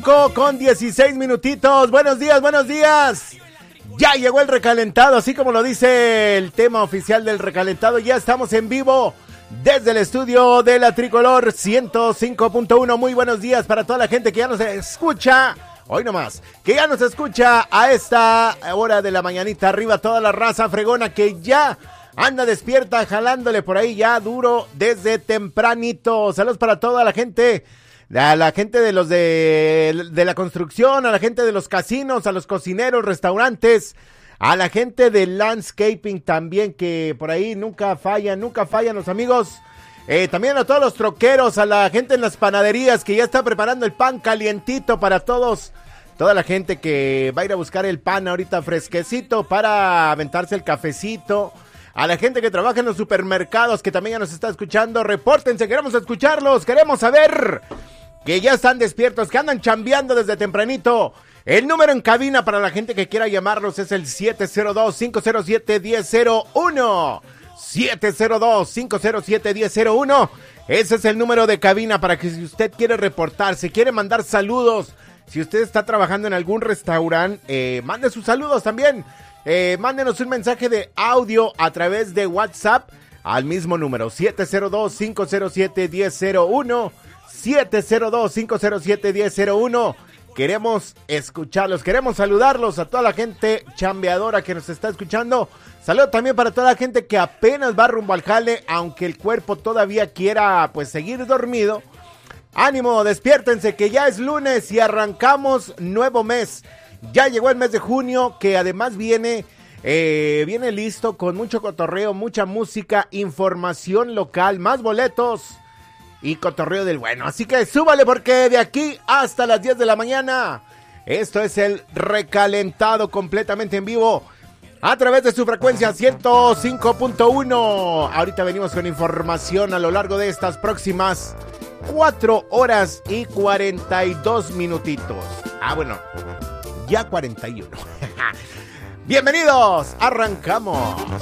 5:16 minutitos. Buenos días, buenos días. Ya llegó el recalentado, así como lo dice el tema oficial del recalentado. Ya estamos en vivo desde el estudio de la Tricolor 105.1. Muy buenos días para toda la gente que ya nos escucha. Hoy nomás, que ya nos escucha a esta hora de la mañanita. Arriba toda la raza fregona que ya anda despierta, jalándole por ahí ya duro desde tempranito. Saludos para toda la gente. A la gente de los de la construcción, a la gente de los casinos, a los cocineros, restaurantes, a la gente del landscaping también, que por ahí nunca fallan los amigos. También a todos los troqueros, a la gente en las panaderías que ya está preparando el pan calientito para todos. Toda la gente que va a ir a buscar el pan ahorita fresquecito para aventarse el cafecito. A la gente que trabaja en los supermercados que también ya nos está escuchando, repórtense, queremos escucharlos, queremos saber que ya están despiertos, que andan chambeando desde tempranito. El número en cabina para la gente que quiera llamarlos es el 702-507-1001. 702-507-1001. Ese es el número de cabina para que si usted quiere reportarse, quiere mandar saludos, si usted está trabajando en algún restaurante, mande sus saludos también. Mándenos un mensaje de audio a través de WhatsApp al mismo número, 702-507-1001. 702-507-1001. Queremos escucharlos, queremos saludarlos a toda la gente chambeadora que nos está escuchando. Saludo también para toda la gente que apenas va rumbo al jale, aunque el cuerpo todavía quiera pues seguir dormido. Ánimo, despiértense que ya es lunes y arrancamos nuevo mes. Ya llegó el mes de junio, que además viene listo con mucho cotorreo, mucha música, información local, más boletos y cotorreo del bueno. Así que súbale porque de aquí hasta las 10 de la mañana, esto es el recalentado completamente en vivo a través de su frecuencia 105.1. Ahorita venimos con información a lo largo de estas próximas 4 horas y 42 minutitos. Bueno, ya 41. Bienvenidos, arrancamos.